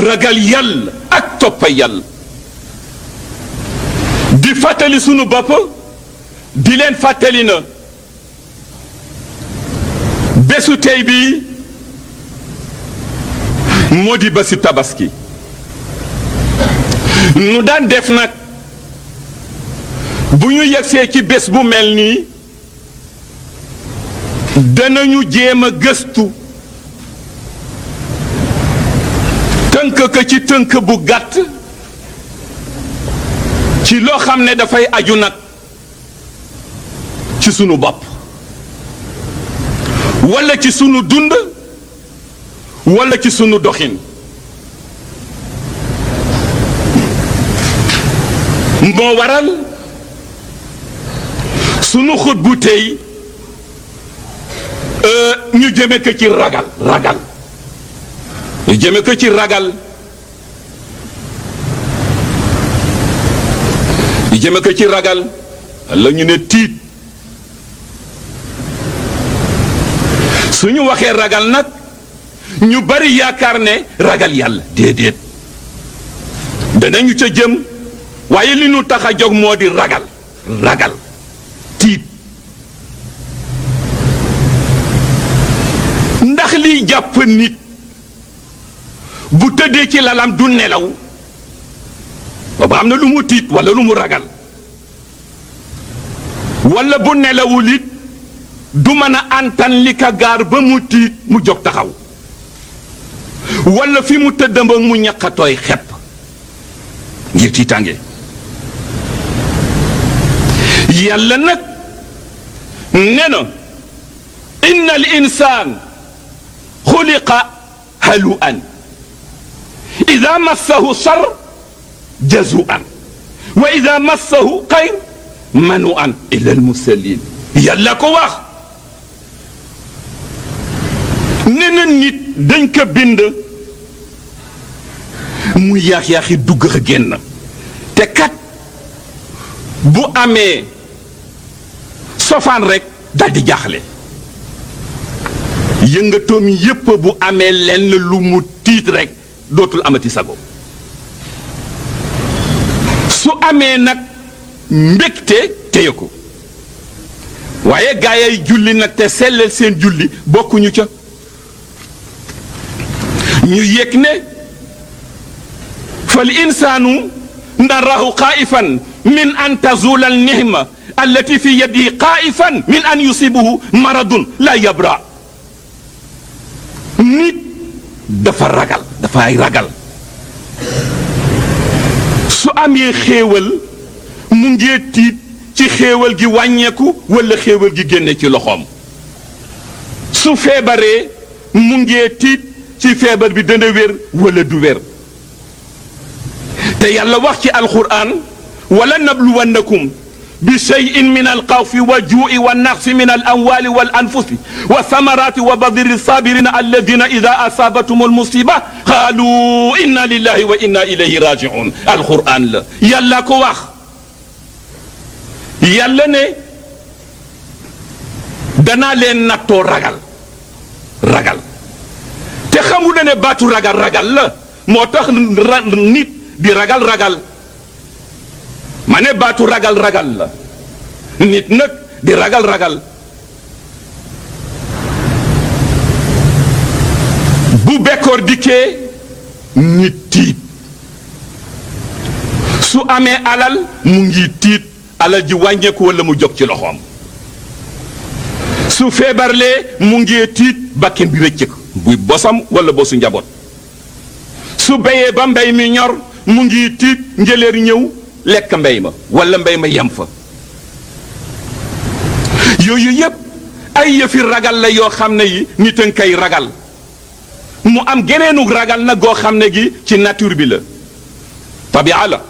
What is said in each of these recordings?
ragal yàlla ak toppa yàlla di fàttali sunu bopp di leen fàttali na bésu tey bi moo di bésu tabaski nu daan def nag bu ñu yegsee ci bés bu mel nii danañu jéem a gëstu tënk ko ci tënk bu gàtt ci loo xam ne dafay aju nag ci sunu bopp walla ci sunu dund walla ci sunu doxin moo waral sunu xut bu tey ñu jëme ko ci ragal ñu jëme ko ci ragal ñu jëme ko ci ragal la ñu ne tiit suñu waxee ragal nag ñu bari yaakaar ne ragal yàlla déedéet danañu ca jëm waaye li ñu tax a jóg moo di ragal tiit ndax liy jàpp nit bu tëddee ci lalam du nelaw booba am na lu mu tiit walla lu mu ragal walla bu nelawul it du mën a antan li ka gaar ba mu tiit mu jóg taxaw walla fi mu tëddamba mu ñaqatooy xepp ngir tiitaange yàlla nag nee na inna al insaan xuliqa halu'an ida massahu sar jazu'an wa ida massahu xayr manu'an illa al musallin yàlla ko wax nee na nit dañ ko bind mu yaax-yaaxi dugg a génn te kat bu amee sofaan rek daldi jaaxle yëngatoom yépp bu amee lenn lu mu tiit rek dootul amati sago su amee nag mbégte téye ko waaye gaayay julli nag te sellal seen julli bokkuñu ca ñu yëg ne fal insaanu narahu xaa'ifan min an tazula al nihma allati fi yadihi xaa'ifan min an yusibuhu maradun la yabra nit dafay ragal su amee xéewal mu ngee tiit ci xéewal gi wàññeeku walla xéewal gi génne ci loxoom su feebaree mu ngee tiit ci feebar bi dana wér walla du wér te yàlla wax ci alquran wala nabluwannakum bi shay'in min alxawfi wa juu'i wa naqsi min alamwali wal anfusi wa thamarati wa badiri sabirina alladina ida asabatum almusiba qaalu inna lillahi wa inna ilayhi raji'un alquran la yàlla ko wax yàlla ne danaa leen nattoo ragal te xamu na ne baatu ragal la moo tax nit di ragal ma ne baatu ragal la nit nag di ragal bu bekkoor dikkee nit tiit su amee alal mu ngi tiit alal ji wàññeeku walla mu jóg ci loxoom su feebarlee mu ngi tiit bakken bi rëcc ko buy bosam walla bosu njaboot su béyee ba mbéy mi ñor mu ngi tiit njëleer ñëw lekk mbéy ma walla mbéy ma yem fa yooyu yépp ay yëfi ragal la yoo xam ne yi nit a koy ragal mu am geneenu ragal na goo xam ne gi ci nature bi la tabia la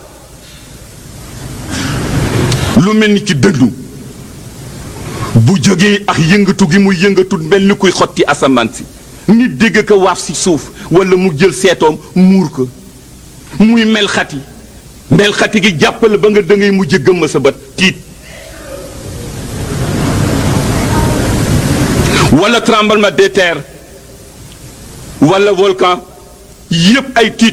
lu mel ni ci dëndu bu jógee ak yëngatu gi muy yëngatu mel ni kuy xotti asamaan si nit dégg ko waaf si suuf walla mu jël seetoom muur ko muy mel xati gi jàppale ba nga dangay mujj gëmm sa bët tiit walla tremblement de terre walla volcan yépp ay tiit